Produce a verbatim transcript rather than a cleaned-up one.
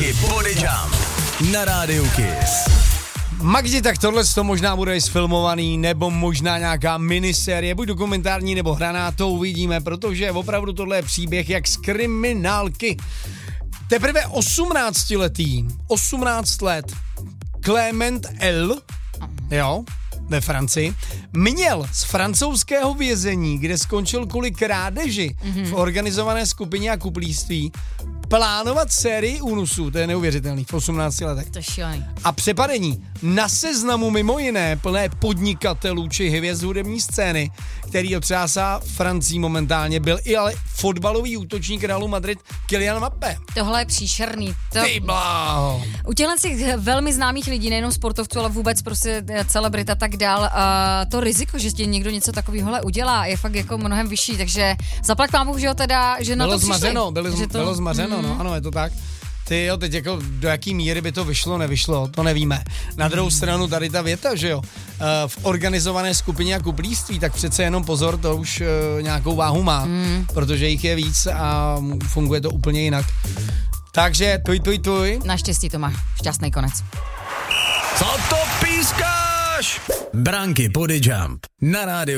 Branky Body Jump na rádiu Kiss. Magdi, tak tohle to možná bude sfilmovaný, nebo možná nějaká minisérie, buď dokumentární, nebo hraná, to uvidíme, protože opravdu tohle je příběh jak z kriminálky. Teprve osmnáctiletý, osmnáct let, Clement L, jo, ve Francii, měl z francouzského vězení, kde skončil kvůli krádeži mm-hmm. v organizované skupině a kuplíství, plánovat sérii únosů, to je neuvěřitelný, v osmnácti letech. To je šílený. A přepadení na seznamu mimo jiné plné podnikatelů či hvězd hudební scény, který otřásá Francii momentálně, byl i ale fotbalový útočník Realu Madrid Kylian Mbappé. Tohle je příšerný. To... Ty bláho. U těch velmi známých lidí, nejenom sportovců, ale vůbec prostě celebrita tak dál, uh, to riziko, že tě někdo něco takového udělá, je fakt jako mnohem vyšší, takže zaplať pámu, že jo teda, že na bylo to přišli. Zmařeno, bylo, že to... bylo zmařeno, mm. no, ano, je to tak. Ty jo, teď jako do jaký míry by to vyšlo, nevyšlo, to nevíme. Na druhou stranu tady ta věta, že jo, v organizované skupině a kuplíství, tak přece jenom pozor, to už nějakou váhu má, mm. protože jich je víc a funguje to úplně jinak. Takže tuj, tuj, tuj. Naštěstí to má šťastný konec. Co to pískáš? Branky Body Jump na rádiu